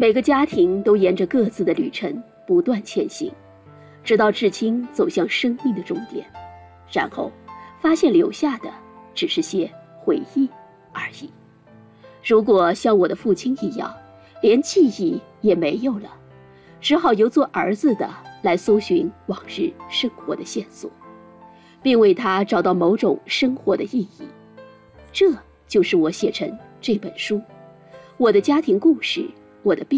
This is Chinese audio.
每个家庭都沿着各自的旅程不断前行，直到至亲走向生命的终点，然后发现留下的只是些回忆而已。如果像我的父亲一样，连记忆也没有了，只好由做儿子的来搜寻往日生活的线索，并为他找到某种生活的意义。这就是我写成这本书，我的家庭故事，我的